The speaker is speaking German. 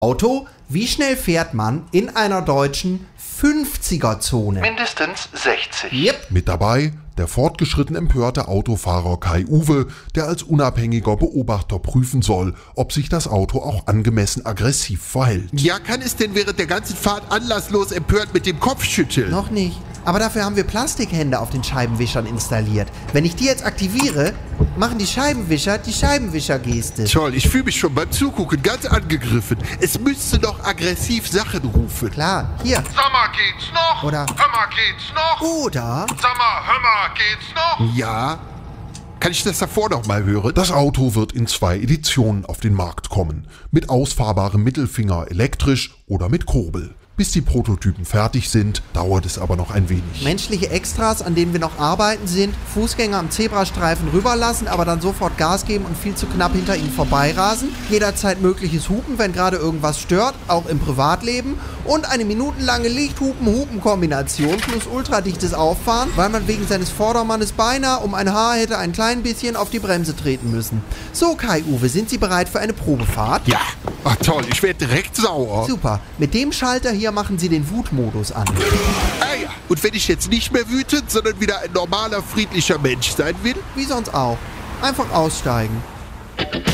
Auto, wie schnell fährt man in einer deutschen 50er-Zone? Mindestens 60. Yep. Mit dabei der fortgeschritten empörte Autofahrer Kai-Uwe, der als unabhängiger Beobachter prüfen soll, ob sich das Auto auch angemessen aggressiv verhält. Ja, kann es denn während der ganzen Fahrt anlasslos empört mit dem Kopf schütteln? Noch nicht. Aber dafür haben wir Plastikhände auf den Scheibenwischern installiert. Wenn ich die jetzt aktiviere, machen die Scheibenwischer die Scheibenwischergeste. Toll, ich fühle mich schon beim Zugucken ganz angegriffen. Es müsste doch aggressiv Sachen rufen. Klar, hier. Sag mal, geht's noch? Oder- Hör mal, geht's noch? Oder? Sag mal, hör mal, geht's noch? Ja? Kann ich das davor noch mal hören? Das Auto wird in 2 Editionen auf den Markt kommen. Mit ausfahrbarem Mittelfinger elektrisch oder mit Kurbel. Bis die Prototypen fertig sind, dauert es aber noch ein wenig. Menschliche Extras, an denen wir noch arbeiten, sind Fußgänger am Zebrastreifen rüberlassen, aber dann sofort Gas geben und viel zu knapp hinter ihnen vorbeirasen. Jederzeit mögliches Hupen, wenn gerade irgendwas stört, auch im Privatleben. Und eine minutenlange Licht-Hupen-Hupen-Kombination plus ultradichtes Auffahren, weil man wegen seines Vordermannes beinahe um ein Haar hätte ein klein bisschen auf die Bremse treten müssen. So, Kai-Uwe, sind Sie bereit für eine Probefahrt? Ja. Ach toll, ich werde direkt sauer. Super. Mit dem Schalter hier machen Sie den Wutmodus an. Ah ja. Und wenn ich jetzt nicht mehr wütend, sondern wieder ein normaler, friedlicher Mensch sein will? Wie sonst auch. Einfach aussteigen.